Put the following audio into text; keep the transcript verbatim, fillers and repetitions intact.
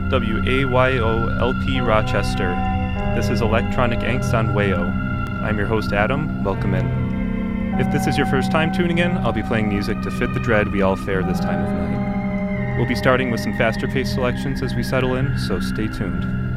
W A Y O L P Rochester. This is Electronic Angst on Wayo. I'm your host Adam, welcome in. If this is your first time tuning in, I'll be playing music to fit the dread we all fare this time of night. We'll be starting with some faster paced selections as we settle in, so stay tuned.